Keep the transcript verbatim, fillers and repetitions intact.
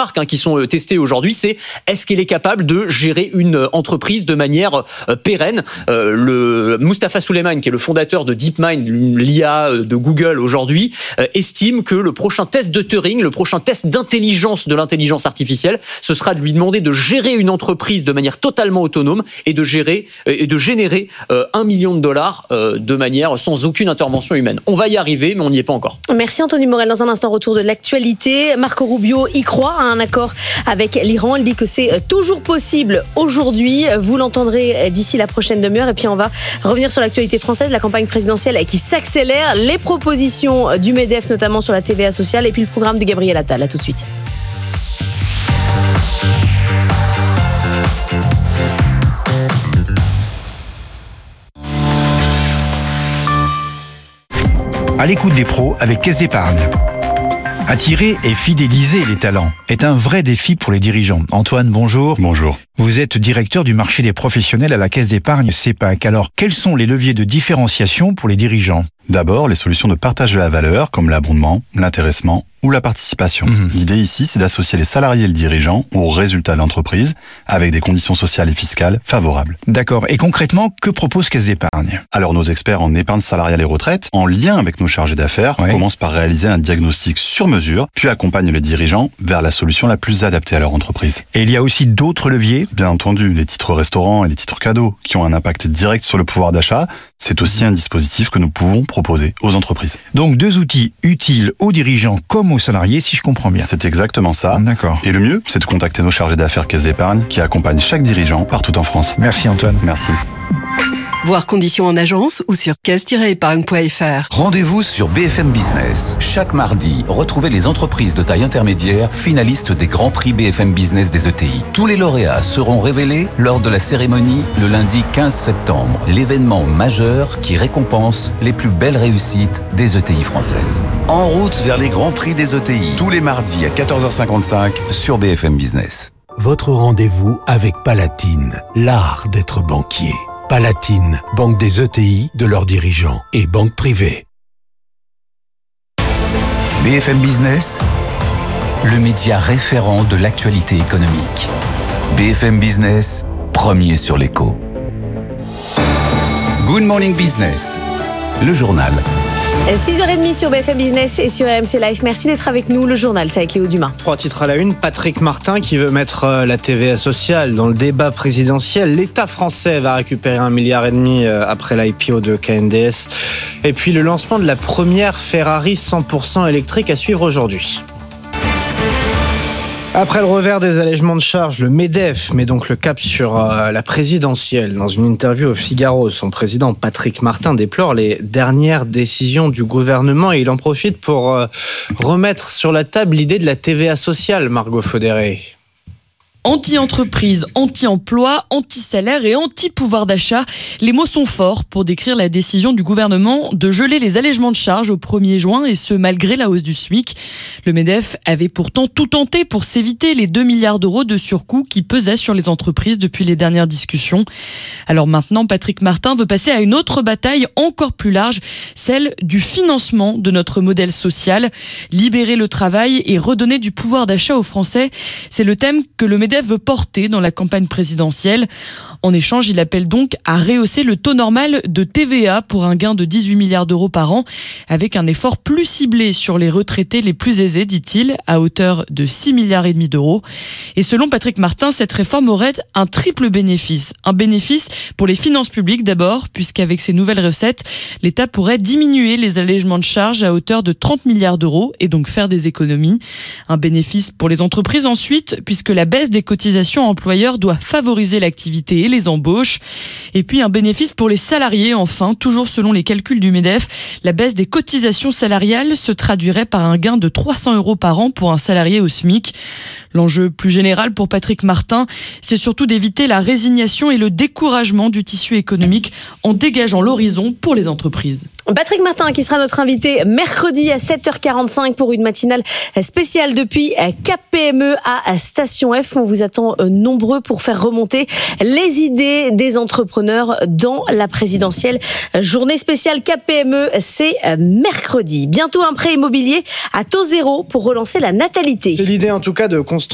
remarques hein, qui sont testées aujourd'hui, c'est est-ce qu'elle est capable de gérer une entreprise de manière euh, pérenne. Euh, le Mustapha Suleyman, qui est le fondateur de DeepMind, l'I A de Google aujourd'hui, euh, estime que le prochain test de Turing, le prochain test d'intelligence de l'intelligence artificielle, ce sera de lui demander de gérer une entreprise de manière totalement autonome et de gérer euh, et de générer euh, un million de dollars euh, de manière sans aucune intervention humaine. On va y arriver, mais on n'y est pas encore. Merci Anthony Morel. Dans un instant, retour de l'actualité. Marco Rubio y croit à un accord avec l'Iran. Il dit que c'est toujours possible aujourd'hui. Vous l'entendrez d'ici la prochaine demi-heure. Et puis on va revenir sur l'actualité française, la campagne présidentielle qui s'accélère, les propositions du MEDEF notamment sur la T V A sociale et puis le programme de Gabriel Attal. À tout de suite. À l'écoute des pros avec Caisse d'Épargne. Attirer et fidéliser les talents est un vrai défi pour les dirigeants. Antoine, bonjour. Bonjour. Vous êtes directeur du marché des professionnels à la Caisse d'Épargne CEPAC. Alors, quels sont les leviers de différenciation pour les dirigeants ? D'abord, les solutions de partage de la valeur, comme l'abondement, l'intéressement ou la participation. Mmh. L'idée ici, c'est d'associer les salariés et le dirigeant aux résultats de l'entreprise avec des conditions sociales et fiscales favorables. D'accord. Et concrètement, que propose Caisse d'Épargne ? Alors, nos experts en épargne salariale et retraite, en lien avec nos chargés d'affaires, ouais. commencent par réaliser un diagnostic sur mesure, puis accompagnent les dirigeants vers la solution la plus adaptée à leur entreprise. Et il y a aussi d'autres leviers ? Bien entendu, les titres restaurants et les titres cadeaux, qui ont un impact direct sur le pouvoir d'achat, c'est aussi un dispositif que nous pouvons proposer aux entreprises. Donc deux outils utiles aux dirigeants comme aux salariés, si je comprends bien. C'est exactement ça. D'accord. Et le mieux, c'est de contacter nos chargés d'affaires Caisse d'Épargne qui accompagnent chaque dirigeant partout en France. Merci Antoine. Merci. Voir conditions en agence ou sur caisse tiret épargne point f r. Rendez-vous sur B F M Business. Chaque mardi, retrouvez les entreprises de taille intermédiaire finalistes des grands prix B F M Business des E T I. Tous les lauréats seront révélés lors de la cérémonie le lundi quinze septembre. L'événement majeur qui récompense les plus belles réussites des E T I françaises. En route vers les grands prix des E T I. Tous les mardis à quatorze heures cinquante-cinq sur B F M Business. Votre rendez-vous avec Palatine, l'art d'être banquier. Palatine, banque des E T I, de leurs dirigeants et banque privée. B F M Business, le média référent de l'actualité économique. B F M Business, premier sur l'écho. Good Morning Business, le journal. six heures trente sur B F M Business et sur R M C Live. Merci d'être avec nous. Le journal, c'est avec Léo Dumas. Trois titres à la une. Patrick Martin qui veut mettre la T V A sociale dans le débat présidentiel. L'État français va récupérer un milliard et demi après l'I P O de K N D S. Et puis le lancement de la première Ferrari cent pour cent électrique à suivre aujourd'hui. Après le revers des allègements de charges, le MEDEF met donc le cap sur euh, la présidentielle. Dans une interview au Figaro, son président Patrick Martin déplore les dernières décisions du gouvernement et il en profite pour euh, remettre sur la table l'idée de la T V A sociale, Margot Faudéré. Anti-entreprise, anti-emploi, anti-salaire et anti-pouvoir d'achat. Les mots sont forts pour décrire la décision du gouvernement de geler les allègements de charges au premier juin et ce malgré la hausse du SMIC. Le MEDEF avait pourtant tout tenté pour s'éviter les deux milliards d'euros de surcoût qui pesaient sur les entreprises depuis les dernières discussions. Alors maintenant, Patrick Martin veut passer à une autre bataille encore plus large, celle du financement de notre modèle social. Libérer le travail et redonner du pouvoir d'achat aux Français, c'est le thème que le MEDEF veut porter dans la campagne présidentielle. En échange, il appelle donc à rehausser le taux normal de T V A pour un gain de dix-huit milliards d'euros par an, avec un effort plus ciblé sur les retraités les plus aisés, dit-il, à hauteur de six milliards et demi d'euros. Et selon Patrick Martin, cette réforme aurait un triple bénéfice. Un bénéfice pour les finances publiques d'abord, puisqu'avec ces nouvelles recettes, l'État pourrait diminuer les allègements de charges à hauteur de trente milliards d'euros et donc faire des économies. Un bénéfice pour les entreprises ensuite, puisque la baisse des cotisations employeurs doit favoriser l'activité et les embauches. Et puis un bénéfice pour les salariés, enfin, toujours selon les calculs du MEDEF, la baisse des cotisations salariales se traduirait par un gain de trois cents euros par an pour un salarié au SMIC. L'enjeu plus général pour Patrick Martin, c'est surtout d'éviter la résignation et le découragement du tissu économique en dégageant l'horizon pour les entreprises. Patrick Martin qui sera notre invité mercredi à sept heures quarante-cinq pour une matinale spéciale depuis K P M E à Station F. On vous attend nombreux pour faire remonter les idées des entrepreneurs dans la présidentielle. Journée spéciale K P M E, c'est mercredi. Bientôt un prêt immobilier à taux zéro pour relancer la natalité. C'est l'idée en tout cas de Constance